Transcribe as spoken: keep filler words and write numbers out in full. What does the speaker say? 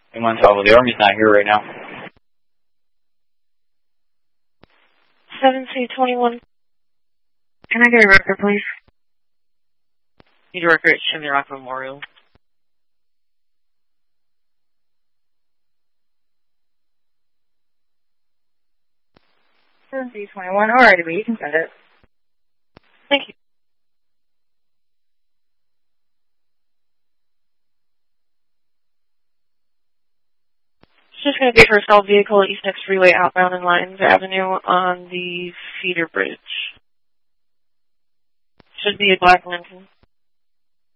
I'm on top of the Army's not here right now. seven C twenty-one. Can I get a record, please? Need a record at Chimney Rock Memorial. seven C twenty-one. Alrighty, but you can send it. Thank you. She's just going to be her assault vehicle at East Next Freeway outbound in Lyons Avenue on the feeder bridge. Should be a black Lincoln.